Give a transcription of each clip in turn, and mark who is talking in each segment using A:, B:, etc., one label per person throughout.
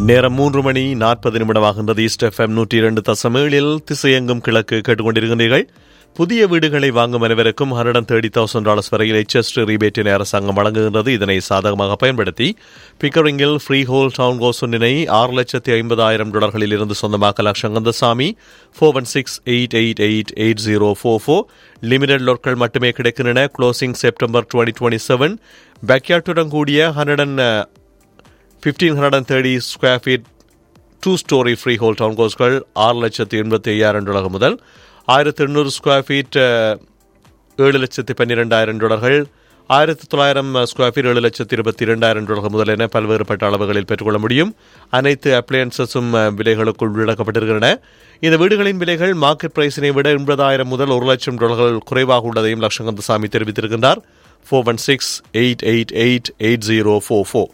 A: நேரம் 3:40 east FM 102.7 திசையெங்கும் கிழக்கு கேட்டுக்கொண்டிருக்கிறீர்கள். புதிய வீடுகளை வாங்கும் அனைவருக்கும் $130,000 வரையில் HST ரீபேட்டினை அரசாங்கம் வழங்குகின்றது. இதனை சாதகமாக பயன்படுத்தி பிக்கரிங்கில் ஃப்ரீ ஹோல் டவுன் ஹவுஸ் ஒன்றினை $6,50,000 இருந்து சொந்தமாக்க லட்சங்கந்தசாமி 4168888044. லிமிடெட் லோட்கள் மட்டுமே கிடைக்கின்றன. Closing September 2027. பேக்யார்டுடன் கூடிய 1,530 square feet 2-story free whole down ஹவுஸ்கள் $6,85,000 முதல் 1,800 ஸ்கொயர் ஃபீட் $7,12,000, 1,900 ஸ்கொயர் ஃபீட் $7,22,000 முதல் என பல்வேறுபட்ட அளவுகளில் பெற்றுக்கொள்ள முடியும். அனைத்து அப்ளையன்சஸும் விலைகளுக்குள் உள்ளடக்கப்பட்டிருக்கின்றன. இந்த வீடுகளின் விலைகள் மார்க்கெட் பிரைஸினை விட $80,000 முதல் $1,00,000 குறைவாக உள்ளதையும் லட்சங்கந்தசாமி தெரிவித்திருக்கின்றார். 416-888-8044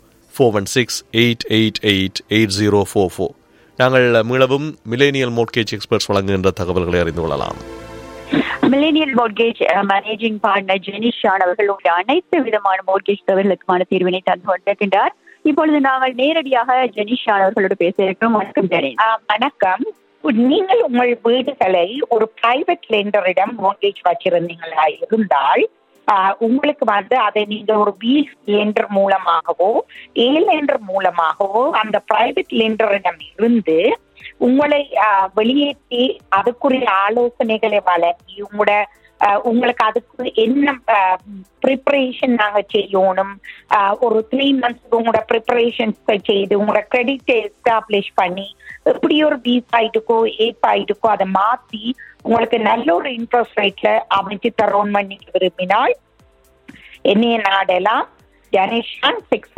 A: 416-888-8044. நாங்கள் மீளவும் மில்லேனியல் மோர்ட்கேஜ் எக்ஸ்பர்ட்ஸ் வழங்குகின்ற தகவல்களை அறிந்து கொள்ளலாம்.
B: மில்லேனியல் மோர்ட்கேஜ் மேனேஜிங் பார்ட்னர் ஜெனிஷான் அவர்களுடைய அனைத்து விதமான மோர்ட்கேஜ் தேவைகளுக்குமான தீர்வினை தந்து கொண்டிருக்கின்றார். இப்பொழுது நாங்கள் நேரடியாக ஜெனிஷான் அவர்களோடு பேச இருக்கிறோம். வணக்கம் ஜெனி.
C: வணக்கம். நீங்கள் உங்கள் வீடுகளை ஒரு பிரைவேட் லெண்டரிடம் மோர்ட்கேஜ் வச்சிருந்தீங்களா இருந்தால் உங்களுக்கு அதை நீங்க ஒரு பி லெண்டர் மூலமாகவோ ஏ லெண்டர் மூலமாகவோ அந்த பிரைவேட் லெண்டரிடம் இருந்து உங்களை வெளியேற்றி அதுக்குரிய ஆலோசனைகளை வழங்கி உங்களுக்கு அதுக்கு என்ன ப்ரிப்பரேஷன் நாங்க செய்யணும், ஒரு 3 months உங்களோட ப்ரிப்பரேஷன்ஸ் செய்து உங்களோட கிரெடிட் எஸ்டாப்ளிஷ் பண்ணி எப்படி ஒரு பி சைட்டுக்கோ ஏ சைட்டுக்கோ அதை மாற்றி உங்களுக்கு நல்ல ஒரு இன்ட்ரெஸ்ட் ரேட்ல அமைச்சு தரோன் பண்ணி விரும்பினால் என்னைய நாடெல்லாம் ஜெனிஷான்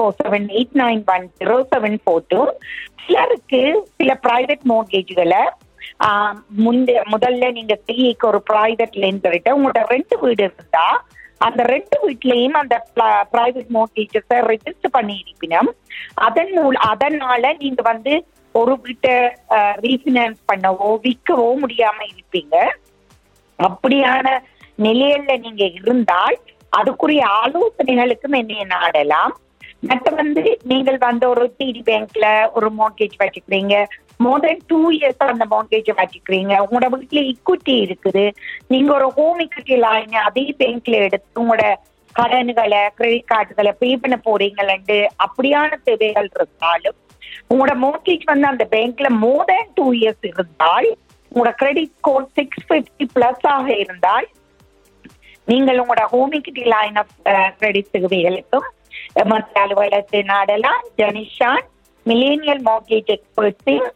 C: 6478910742. சிலருக்கு சில பிரைவேட் மோர்ட்கேஜ்களை முதல்ல நீங்க சிஏக்கு ஒரு பிரைவேட் லெண்டர்கிட்ட உங்களோட 2 வீடு இருந்தா அந்த 2 வீட்லயும் அந்த பிரைவேட் மோர்ட்கேஜஸ் ரெஜிஸ்டர் பண்ணி இருப்பினும் அதனால நீங்க ஒரு வீட்டை ரீஃபினான்ஸ் பண்ணவோ விற்கவோ முடியாம இருப்பீங்க. அப்படியான நிலையில நீங்க இருந்தால் அதுக்குரிய ஆலோசனைகளுக்கும் என்னைய நாடலாம். மற்ற நீங்கள் ஒரு டிடி பேங்க்ல ஒரு மோர்ட்கேஜ் வச்சுக்கிறீங்க, more than 2 years அந்த மோர்ட்கேஜ் வச்சுக்கிறீங்க, உங்களோட வீட்டுல இக்விட்டி இருக்குது, நீங்க ஒரு ஹோம் இக்விட்டி லைன் அதே பேங்க்ல எடுத்து உங்களோட கடன்களை கிரெடிட் கார்டுகளை பே பண்ண போறீங்களு அப்படியான தேவைகள் இருந்தாலும் உங்களோட மோர்ட்கேஜ் அந்த பேங்க்ல more than 2 years இருந்தால் உங்களோட கிரெடிட் ஸ்கோர் 650+ ஆக இருந்தால் நீங்கள் உங்களோட home equity line of credit தேவைகளுக்கும் மற்ற அலுவலகத்தை நாடலாம். ஜெனிஷான் மில்லேனியல் மோர்ட்கேஜ் எக்ஸ்பர்ட்ஸின்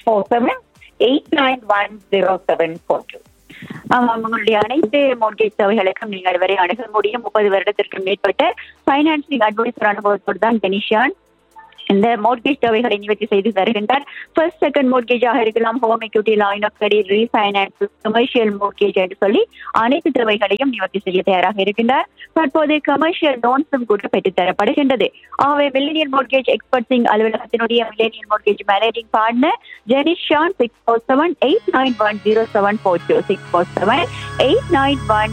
C: 6478910742.
B: உங்களுடைய அனைத்து மோர்ட்கேஜ் தேவைகளுக்கும் நீங்கள் வரை அணுக முடியும். 30 வருடத்திற்கு மேற்பட்ட பைனான்சிங் அட்வைசர் அனுபவத்தோடு தான் ஜெனிஷான் இந்த மோர்ட்கேஜ் தேவைகளை நிவர்த்தி செய்து தருகின்றார். ஃபர்ஸ்ட் செகண்ட் மோர்ட்கேஜாக இருக்கலாம், home equity, line of credit, refinance, commercial மோர்ட்கேஜ் என்று சொல்லி அனைத்து தேவைகளையும் நிவர்த்தி செய்ய தயாராக இருக்கின்றார். தற்போது கமர்ஷியல் லோன்ஸும் கூட பெற்றுத் தரப்படுகின்றது. ஆகவே மில்லேனியல் மோர்ட்கேஜ் எக்ஸ்பர்ட்ஸிங் அலுவலகத்தினுடைய மில்லேனியல் மோர்ட்கேஜ் மேனேஜிங் பார்ட்னர் ஜெனிஷான் 6478910742 647891